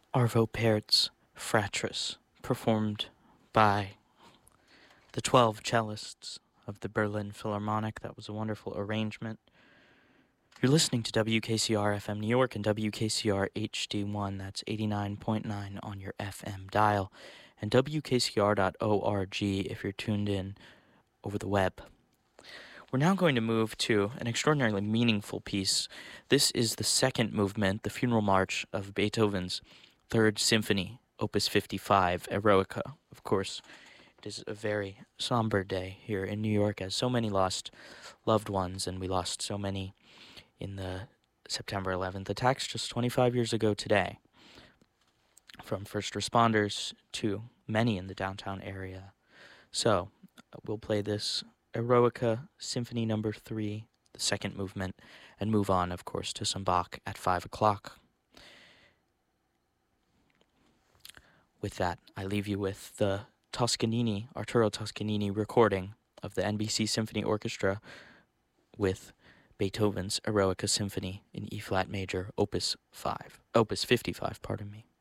Arvo Pärt's Fratris, performed by the 12 cellists of the Berlin Philharmonic. That was a wonderful arrangement. You're listening to WKCR FM New York and WKCR HD1, that's 89.9 on your FM dial, and WKCR.org if you're tuned in over the web. We're now going to move to an extraordinarily meaningful piece. This is the second movement, the Funeral March of Beethoven's Third Symphony, Opus 55, Eroica. Of course, it is a very somber day here in New York, as so many lost loved ones, and we lost so many in the September 11th attacks just 25 years ago today, from first responders to many in the downtown area. So, we'll play this Eroica Symphony Number 3, the second movement, and move on, of course, to some Bach at 5 o'clock. With that, I leave you with the Arturo Toscanini recording of the NBC Symphony Orchestra with Beethoven's Eroica Symphony in E-flat major, Opus 55, pardon me.